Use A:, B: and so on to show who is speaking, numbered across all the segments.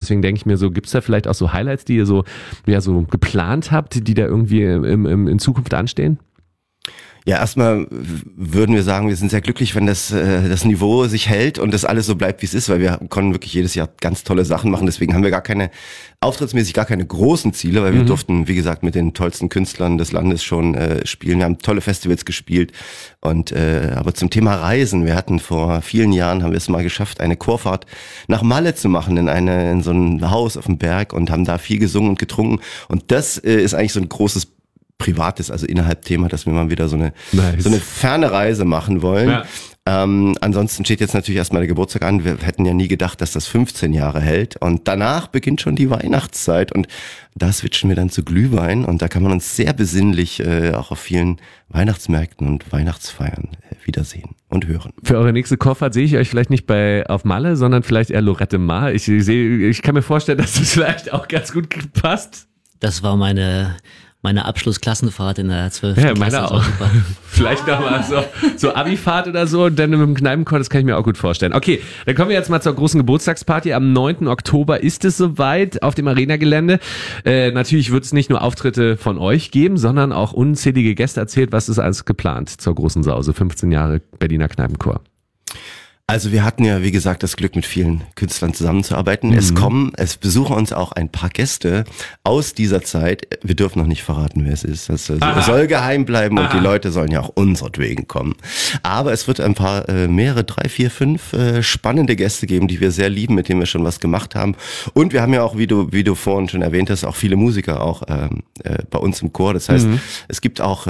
A: deswegen denke ich mir so, gibt's da vielleicht auch so Highlights, die ihr so geplant habt, die da irgendwie in Zukunft anstehen?
B: Ja, erstmal würden wir sagen, wir sind sehr glücklich, wenn das Niveau sich hält und das alles so bleibt, wie es ist, weil wir konnten wirklich jedes Jahr ganz tolle Sachen machen. Deswegen haben wir auftrittsmäßig gar keine großen Ziele, weil wir durften, wie gesagt, mit den tollsten Künstlern des Landes schon spielen. Wir haben tolle Festivals gespielt und aber zum Thema Reisen, wir hatten vor vielen Jahren, haben wir es mal geschafft, eine Chorfahrt nach Malle zu machen in so ein Haus auf dem Berg und haben da viel gesungen und getrunken. Und das ist eigentlich so ein großes Privates, also innerhalb Thema, dass wir mal wieder so eine ferne Reise machen wollen. Ja. Ansonsten steht jetzt natürlich erstmal der Geburtstag an. Wir hätten ja nie gedacht, dass das 15 Jahre hält. Und danach beginnt schon die Weihnachtszeit. Und da switchen wir dann zu Glühwein. Und da kann man uns sehr besinnlich auch auf vielen Weihnachtsmärkten und Weihnachtsfeiern wiedersehen und hören.
A: Für eure nächste Chorfahrt sehe ich euch vielleicht nicht auf Malle, sondern vielleicht eher Lorette Mar. Ich kann mir vorstellen, dass das vielleicht auch ganz gut passt.
C: Das war meine Abschlussklassenfahrt in der 12.
A: Ja,
C: Klasse.
A: meine auch. Vielleicht nochmal so Abifahrt oder so und dann mit dem Kneipenchor, das kann ich mir auch gut vorstellen. Okay, dann kommen wir jetzt mal zur großen Geburtstagsparty. Am 9. Oktober ist es soweit auf dem Arena-Gelände. Natürlich wird es nicht nur Auftritte von euch geben, sondern auch unzählige Gäste. Erzählt, was ist alles geplant zur großen Sause, 15 Jahre Berliner Kneipenchor.
B: Also wir hatten ja, wie gesagt, das Glück, mit vielen Künstlern zusammenzuarbeiten. Es besuchen uns auch ein paar Gäste aus dieser Zeit. Wir dürfen noch nicht verraten, wer es ist. Das soll geheim bleiben und die Leute sollen ja auch unseretwegen kommen. Aber es wird ein paar, mehrere, 3, 4, 5 spannende Gäste geben, die wir sehr lieben, mit denen wir schon was gemacht haben. Und wir haben ja auch, wie du vorhin schon erwähnt hast, auch viele Musiker auch bei uns im Chor. Das heißt, es gibt auch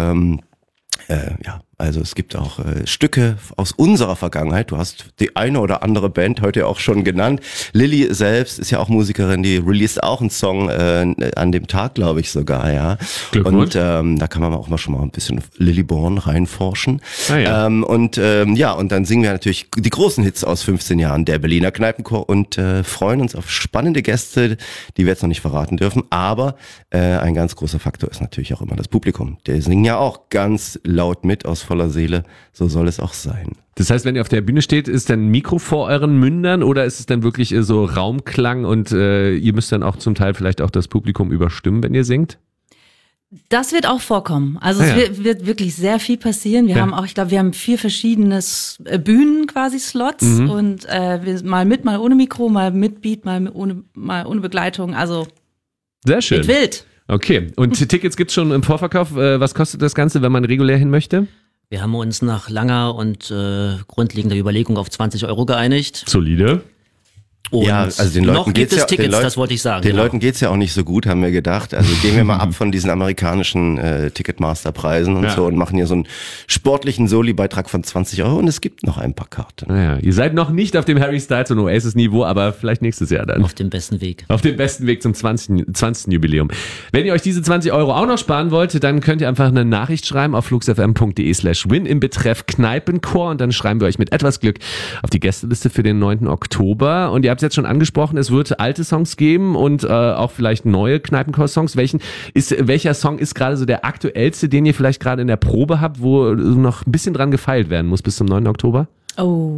B: es gibt auch Stücke aus unserer Vergangenheit. Du hast die eine oder andere Band heute auch schon genannt. Lilly selbst ist ja auch Musikerin, die released auch einen Song an dem Tag, glaube ich sogar, ja. Und da kann man auch mal schon mal ein bisschen Lilly Born reinforschen. Und dann singen wir natürlich die großen Hits aus 15 Jahren, der Berliner Kneipenchor, und freuen uns auf spannende Gäste, die wir jetzt noch nicht verraten dürfen. Aber ein ganz großer Faktor ist natürlich auch immer das Publikum. Die singen ja auch ganz laut mit aus voller Seele, so soll es auch sein.
A: Das heißt, wenn ihr auf der Bühne steht, ist dann ein Mikro vor euren Mündern oder ist es dann wirklich so Raumklang und ihr müsst dann auch zum Teil vielleicht auch das Publikum überstimmen, wenn ihr singt?
D: Das wird auch vorkommen. Also es wird wirklich sehr viel passieren. Wir haben auch, ich glaube, wir haben 4 verschiedene Bühnen quasi Slots und wir mal mit, mal ohne Mikro, mal mit Beat, mal ohne Begleitung. Also
A: sehr schön.
D: Wird wild.
A: Okay, und Tickets gibt's schon im Vorverkauf. Was kostet das Ganze, wenn man regulär hin möchte?
C: Wir haben uns nach langer und grundlegender Überlegung auf 20 € geeinigt.
A: Solide.
C: Und
B: ja, also den Leuten
C: noch gibt es Tickets, das wollte ich sagen.
B: Den Leuten geht's ja auch nicht so gut, haben wir gedacht. Also gehen wir mal ab von diesen amerikanischen Ticketmaster-Preisen und so und machen hier so einen sportlichen Soli-Beitrag von 20 € und es gibt noch ein paar Karten.
A: Naja, ihr seid noch nicht auf dem Harry Styles und Oasis-Niveau, aber vielleicht nächstes Jahr dann.
C: Auf dem besten Weg.
A: Auf dem besten Weg zum 20. Jubiläum. Wenn ihr euch diese 20 € auch noch sparen wollt, dann könnt ihr einfach eine Nachricht schreiben auf fluxfm.de/win im Betreff Kneipenchor und dann schreiben wir euch mit etwas Glück auf die Gästeliste für den 9. Oktober. Und ihr habt es jetzt schon angesprochen, es wird alte Songs geben und auch vielleicht neue Kneipenchor-Songs. Welcher Song ist gerade so der aktuellste, den ihr vielleicht gerade in der Probe habt, wo noch ein bisschen dran gefeilt werden muss bis zum 9. Oktober?
D: Oh.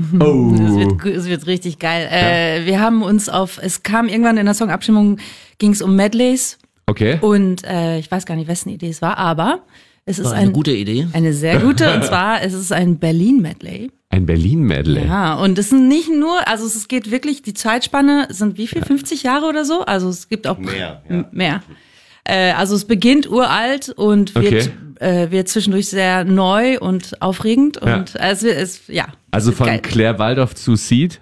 D: Das wird richtig geil. Wir haben uns es kam irgendwann in der Songabstimmung, ging es um Medleys.
A: Okay.
D: Und ich weiß gar nicht, wessen Idee es war, aber es ist
C: eine gute Idee.
D: Eine sehr gute, und zwar es ist ein Berlin-Medley.
A: Ein Berlin-Medley.
D: Ja, und es sind nicht nur, also es geht wirklich, die Zeitspanne sind wie viel, 50 Jahre oder so? Also es gibt auch mehr. Also es beginnt uralt und wird zwischendurch sehr neu und aufregend. Und es ist,
A: Also von geil. Claire Waldorf zu Seed?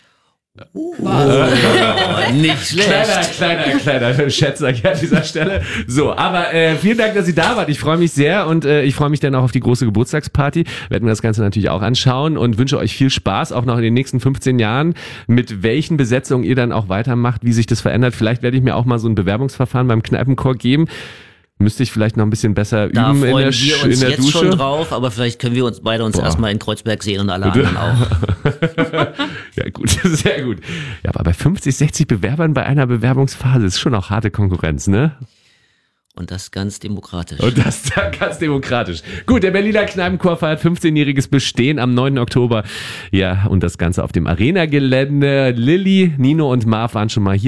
C: Nicht schlecht.
A: Kleiner Schätzer hier an dieser Stelle. So, aber vielen Dank, dass Sie da wart. Ich freue mich sehr und ich freue mich dann auch auf die große Geburtstagsparty. Werden wir das Ganze natürlich auch anschauen und wünsche euch viel Spaß, auch noch in den nächsten 15 Jahren, mit welchen Besetzungen ihr dann auch weitermacht, wie sich das verändert. Vielleicht werde ich mir auch mal so ein Bewerbungsverfahren beim Kneipenchor geben. Müsste ich vielleicht noch ein bisschen besser üben
C: da
A: in der
C: wir uns
A: in der
C: jetzt
A: Dusche.
C: Schon drauf, aber vielleicht können wir uns beide erstmal in Kreuzberg sehen und alle anderen auch.
A: Ja gut, sehr gut. Ja, aber bei 50, 60 Bewerbern bei einer Bewerbungsphase ist schon auch harte Konkurrenz, ne?
C: Und das ganz demokratisch.
A: Gut, der Berliner Kneipenchor feiert 15-jähriges Bestehen am 9. Oktober. Ja, und das Ganze auf dem Arena-Gelände. Lilly, Nino und Marv waren schon mal hier.